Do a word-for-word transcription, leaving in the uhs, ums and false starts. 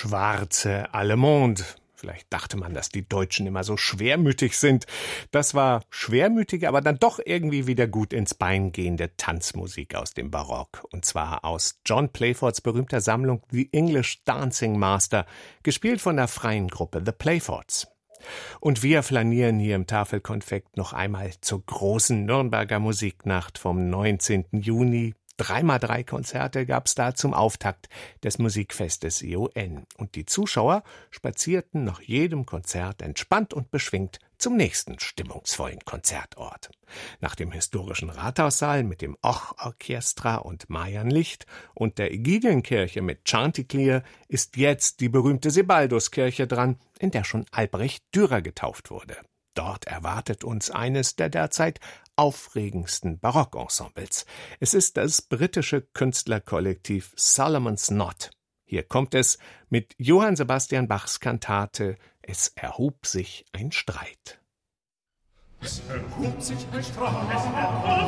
schwarze Allemande. Vielleicht dachte man, dass die Deutschen immer so schwermütig sind. Das war schwermütige, aber dann doch irgendwie wieder gut ins Bein gehende Tanzmusik aus dem Barock. Und zwar aus John Playfords berühmter Sammlung The English Dancing Master, gespielt von der freien Gruppe The Playfords. Und wir flanieren hier im Tafelkonfekt noch einmal zur großen Nürnberger Musiknacht vom neunzehnten Juni. Dreimal drei Konzerte gab's da zum Auftakt des Musikfestes I O N. Und die Zuschauer spazierten nach jedem Konzert entspannt und beschwingt zum nächsten stimmungsvollen Konzertort. Nach dem historischen Rathaussaal mit dem Och-Orchestra und Marianlicht und der Ägidienkirche mit Chanticleer ist jetzt die berühmte Sebalduskirche dran, in der schon Albrecht Dürer getauft wurde. Dort erwartet uns eines der derzeit aufregendsten Barockensembles. Es ist das britische Künstlerkollektiv Solomon's Knot. Hier kommt es mit Johann Sebastian Bachs Kantate »Es erhob sich ein Streit«. Es erhob sich ein Streit.